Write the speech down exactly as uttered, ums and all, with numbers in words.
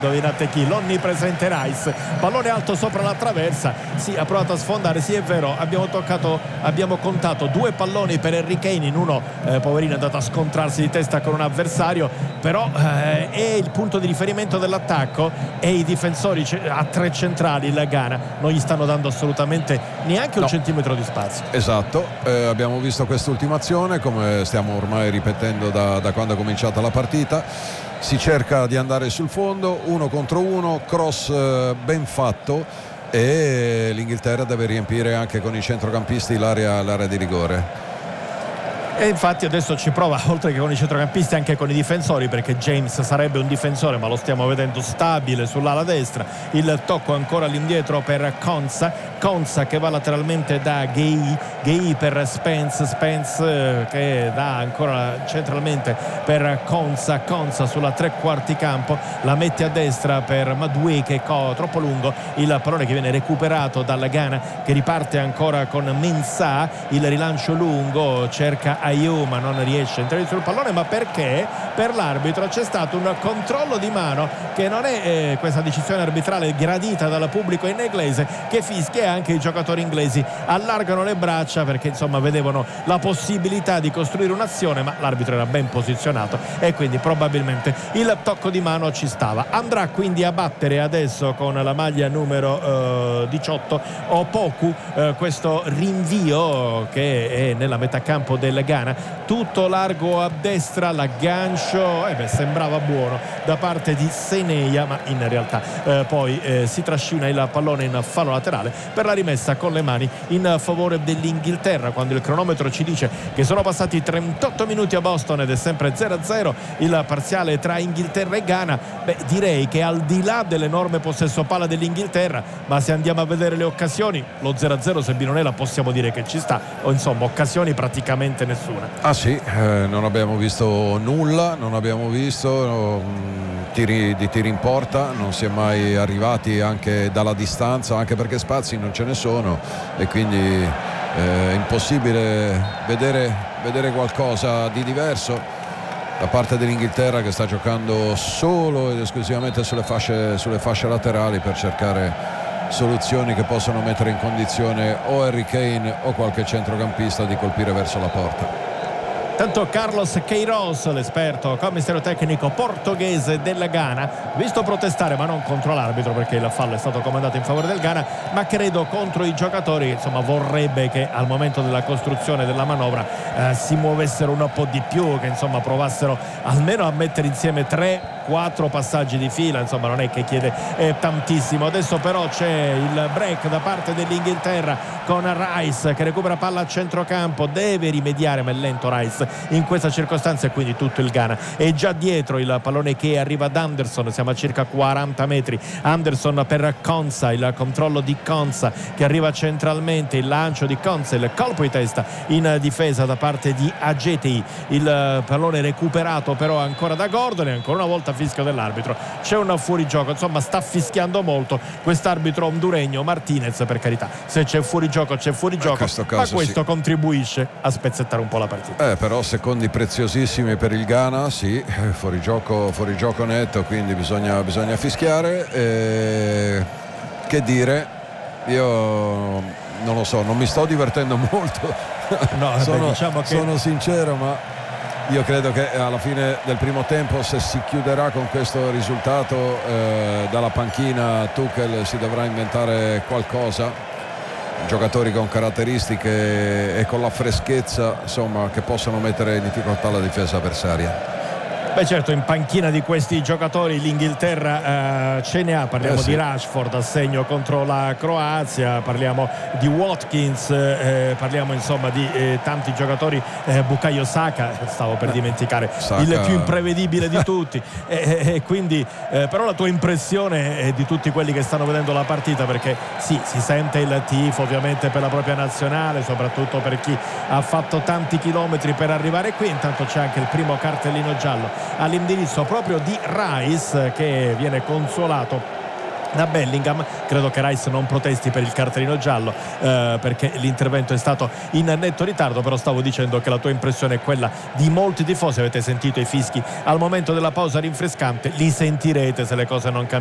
Indovinate chi? L'onnipresente Rice, pallone alto sopra la traversa. Sì, ha provato a sfondare, sì è vero, abbiamo toccato, abbiamo contato due palloni per Harry Kane, in uno eh, poverino è andato a scontrarsi di testa con un avversario, però eh, è il punto di riferimento dell'attacco e i difensori a tre centrali, il Ghana, non gli stanno dando assolutamente neanche un no. centimetro di spazio. Esatto, eh, abbiamo visto quest'ultima azione, come stiamo ormai ripetendo da, da quando è cominciata la partita. Si cerca di andare sul fondo, uno contro uno, cross eh, ben fatto, e l'Inghilterra deve riempire anche con i centrocampisti l'area, l'area di rigore. E infatti adesso ci prova, oltre che con i centrocampisti, anche con i difensori, perché James sarebbe un difensore, ma lo stiamo vedendo stabile sull'ala destra. Il tocco ancora all'indietro per Konsa, Konsa che va lateralmente da Gueye, Gueye per Spence, Spence che dà ancora centralmente per Konsa, Konsa sulla tre quarti campo, la mette a destra per Madueke, che è troppo lungo, il pallone che viene recuperato dalla Ghana, che riparte ancora con Mensah, il rilancio lungo, cerca Ayew ma non riesce a entrare sul pallone, ma perché per l'arbitro c'è stato un controllo di mano che non è eh, questa decisione arbitrale gradita dal pubblico in inglese, che fischia, e anche i giocatori inglesi allargano le braccia perché insomma vedevano la possibilità di costruire un'azione, ma l'arbitro era ben posizionato e quindi probabilmente il tocco di mano ci stava. Andrà quindi a battere adesso con la maglia numero eh, diciotto Opoku, eh, questo rinvio che è nella metà campo del Ghana, tutto largo a destra, l'aggancio eh beh, sembrava buono da parte di Seneia, ma in realtà eh, poi eh, si trascina il pallone in fallo laterale per la rimessa con le mani in favore dell'Inghilterra, quando il cronometro ci dice che sono passati trentotto minuti a Boston ed è sempre zero a zero il parziale tra Inghilterra e Ghana. Beh, direi che al di là dell'enorme possesso palla dell'Inghilterra, ma se andiamo a vedere le occasioni, lo zero a zero se Binonella possiamo dire che ci sta, o insomma occasioni praticamente nessuna. Ah sì, eh, non abbiamo visto nulla, non abbiamo visto mh, tiri, di tiri in porta, non si è mai arrivati anche dalla distanza, anche perché spazi non ce ne sono e quindi è impossibile vedere, vedere qualcosa di diverso da parte dell'Inghilterra, che sta giocando solo ed esclusivamente sulle fasce, sulle fasce laterali per cercare soluzioni che possono mettere in condizione o Harry Kane o qualche centrocampista di colpire verso la porta. Tanto Carlos Queiroz, l'esperto commissario tecnico portoghese del Ghana, visto protestare, ma non contro l'arbitro perché il fallo è stato comandato in favore del Ghana, ma credo contro i giocatori. Insomma, vorrebbe che al momento della costruzione della manovra eh, si muovessero un po' di più, che insomma provassero almeno a mettere insieme tre quattro passaggi di fila, insomma non è che chiede eh, tantissimo. Adesso però c'è il break da parte dell'Inghilterra con Rice che recupera palla a centrocampo, deve rimediare ma è lento Rice in questa circostanza e quindi tutto il Ghana è già dietro. Il pallone che arriva ad Anderson, siamo a circa quaranta metri, Anderson per Konsa, il controllo di Konsa che arriva centralmente, il lancio di Konsa, il colpo di testa in difesa da parte di Agetei, il pallone recuperato però ancora da Gordon e ancora una volta fischio dell'arbitro, c'è un fuorigioco, insomma sta fischiando molto quest'arbitro honduregno Martinez. Per carità, se c'è fuorigioco c'è fuorigioco, caso, ma questo sì, contribuisce a spezzettare un po' la partita. Eh, però secondi preziosissimi per il Ghana, sì, fuorigioco, fuorigioco netto, quindi bisogna, bisogna fischiare. Eh, che dire, io non lo so, non mi sto divertendo molto, no, sono, beh, diciamo che... sono sincero, ma io credo che alla fine del primo tempo, se si chiuderà con questo risultato, eh, dalla panchina Tuchel si dovrà inventare qualcosa, giocatori con caratteristiche e con la freschezza, insomma, che possono mettere in difficoltà la difesa avversaria. Beh certo, in panchina di questi giocatori l'Inghilterra eh, ce ne ha, parliamo eh sì. di Rashford a segno contro la Croazia, parliamo di Watkins, eh, parliamo insomma di eh, tanti giocatori, eh, Bukayo Saka, stavo per dimenticare, Saka, il più imprevedibile di tutti, e, e quindi eh, però la tua impressione è di tutti quelli che stanno vedendo la partita, perché sì, si sente il tifo ovviamente per la propria nazionale, soprattutto per chi ha fatto tanti chilometri per arrivare qui. Intanto c'è anche il primo cartellino giallo all'indirizzo proprio di Rice, che viene consolato da Bellingham. Credo che Rice non protesti per il cartellino giallo eh, perché l'intervento è stato in netto ritardo, però stavo dicendo che la tua impressione è quella di molti tifosi. Avete sentito i fischi al momento della pausa rinfrescante, li sentirete se le cose non cambieranno